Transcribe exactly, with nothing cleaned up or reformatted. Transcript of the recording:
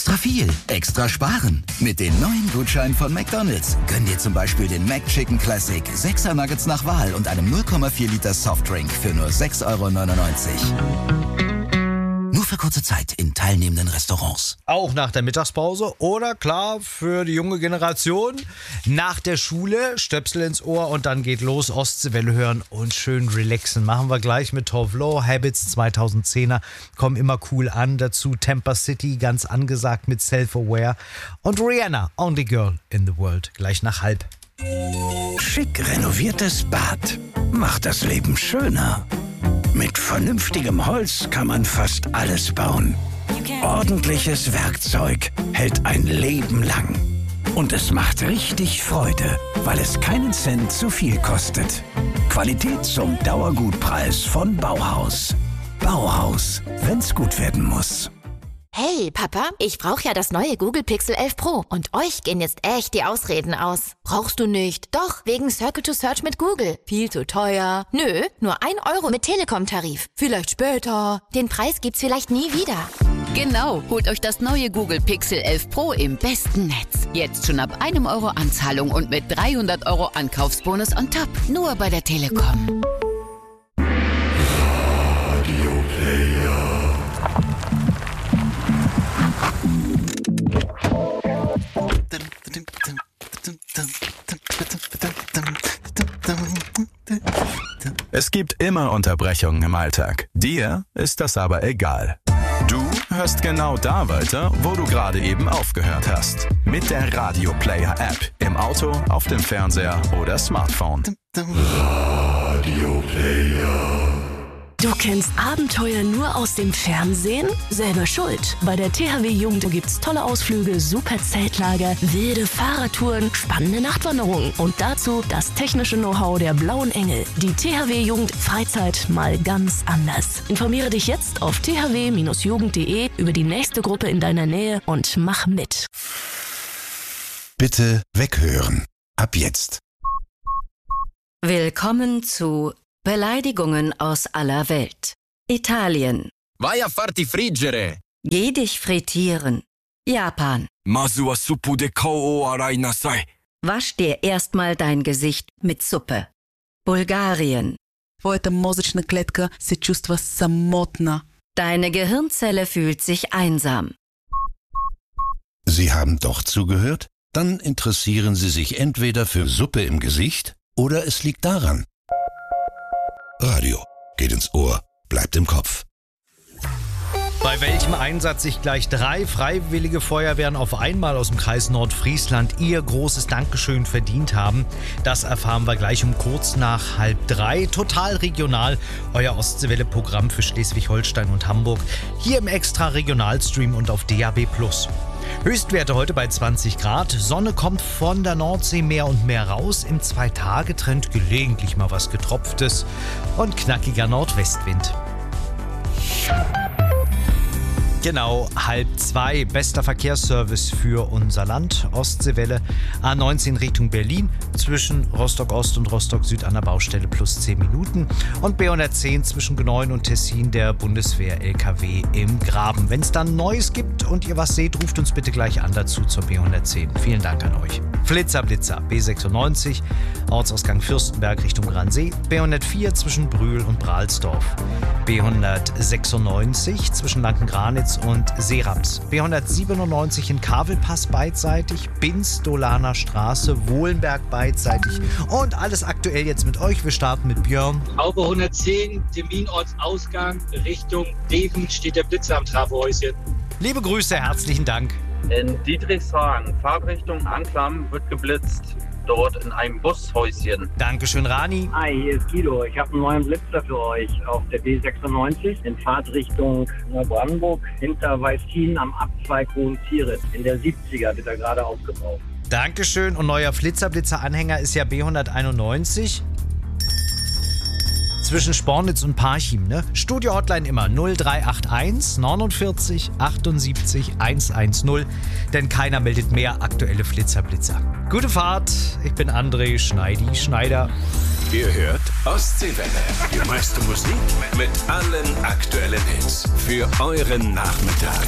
Extra viel, extra sparen. Mit den neuen Gutscheinen von McDonald's. Gönn dir zum Beispiel den McChicken Classic, sechser Nuggets nach Wahl und einem null Komma vier Liter Softdrink für nur sechs Euro neunundneunzig. Nur für kurze Zeit in teilnehmenden Restaurants. Auch nach der Mittagspause oder klar für die junge Generation nach der Schule, Stöpsel ins Ohr und dann geht los, Ostseewelle hören und schön relaxen. Machen wir gleich mit Tove Lo, Habits zweitausendzehner, kommen immer cool an. Dazu Tampa City, ganz angesagt mit Self-Aware und Rihanna, Only Girl in the World, gleich nach halb. Schick renoviertes Bad macht das Leben schöner. Mit vernünftigem Holz kann man fast alles bauen. Ordentliches Werkzeug hält ein Leben lang. Und es macht richtig Freude, weil es keinen Cent zu viel kostet. Qualität zum Dauergutpreis von Bauhaus. Bauhaus, wenn's gut werden muss. Hey, Papa, ich brauche ja das neue Google Pixel elf Pro und euch gehen jetzt echt die Ausreden aus. Brauchst du nicht? Doch, wegen Circle to Search mit Google. Viel zu teuer. Nö, nur ein Euro mit Telekom-Tarif. Vielleicht später. Den Preis gibt's vielleicht nie wieder. Genau, holt euch das neue Google Pixel elf Pro im besten Netz. Jetzt schon ab einem Euro Anzahlung und mit dreihundert Euro Ankaufsbonus on top. Nur bei der Telekom. Radio Player. Es gibt immer Unterbrechungen im Alltag. Dir ist das aber egal. Du hörst genau da weiter, wo du gerade eben aufgehört hast. Mit der Radio Player App. Im Auto, auf dem Fernseher oder Smartphone. Radio Player. Du kennst Abenteuer nur aus dem Fernsehen? Selber schuld. Bei der T H W Jugend gibt's tolle Ausflüge, super Zeltlager, wilde Fahrradtouren, spannende Nachtwanderungen und dazu das technische Know-how der Blauen Engel. Die T H W Jugend Freizeit mal ganz anders. Informiere dich jetzt auf t h w Bindestrich jugend punkt d e über die nächste Gruppe in deiner Nähe und mach mit. Bitte weghören. Ab jetzt. Willkommen zu Beleidigungen aus aller Welt. Italien. Vai a farti friggere. Geh dich frittieren. Japan. Masu wa suppu de kao o arai nasai. Wasch dir erstmal dein Gesicht mit Suppe. Bulgarien. Твоята мозъчна клетка се чувства самотна. Deine Gehirnzelle fühlt sich einsam. Sie haben doch zugehört? Dann interessieren Sie sich entweder für Suppe im Gesicht oder es liegt daran. Radio geht ins Ohr, bleibt im Kopf. Bei welchem Einsatz sich gleich drei freiwillige Feuerwehren auf einmal aus dem Kreis Nordfriesland ihr großes Dankeschön verdient haben, das erfahren wir gleich um kurz nach halb drei. Total regional, euer Ostseewelle-Programm für Schleswig-Holstein und Hamburg. Hier im Extra-Regionalstream und auf D A B plus. Höchstwerte heute bei zwanzig Grad. Sonne kommt von der Nordsee mehr und mehr raus. Im Zwei-Tage-Trend gelegentlich mal was Getropftes und knackiger Nordwestwind. Genau, halb zwei. Bester Verkehrsservice für unser Land. Ostseewelle A neunzehn Richtung Berlin. Zwischen Rostock-Ost und Rostock-Süd an der Baustelle plus zehn Minuten. Und B hundertzehn zwischen Gneuen und Tessin der Bundeswehr-L K W im Graben. Wenn es dann Neues gibt und ihr was seht, ruft uns bitte gleich an dazu zur B hundertzehn. Vielen Dank an euch. Flitzer Blitzer B sechsundneunzig, Ortsausgang Fürstenberg Richtung Gransee. B hundertvier zwischen Brühl und Brahlsdorf. B hundertsechsundneunzig zwischen Lankengranitz und Seerams. B hundertsiebenundneunzig in Kavelpass beidseitig, Binz-Dolaner Straße, Wohlenberg beidseitig und alles aktuell jetzt mit euch. Wir starten mit Björn. Haube hundertzehn, Terminortsausgang Richtung Deven steht der Blitzer am Trafohäuschen. Liebe Grüße, herzlichen Dank. In Diedrichshagen, Fahrtrichtung Anklam, wird geblitzt. Dort in einem Bushäuschen. Dankeschön, Rani. Hi, hier ist Guido. Ich habe einen neuen Blitzer für euch auf der B sechsundneunzig in Fahrtrichtung Neubrandenburg hinter Weißkien am Abzweig Hohen-Tieret. In der siebziger wird er gerade aufgebaut. Dankeschön. Und neuer Flitzer-Blitzer-Anhänger ist ja B hunderteinundneunzig. Zwischen Spornitz und Parchim, ne? Studio-Hotline immer null drei acht eins neunundvierzig achtundsiebzig hundertzehn, denn keiner meldet mehr aktuelle Flitzer-Blitzer. Gute Fahrt, ich bin André Schneidi Schneider. Ihr hört Ostseewelle, die meiste Musik mit allen aktuellen Hits für euren Nachmittag.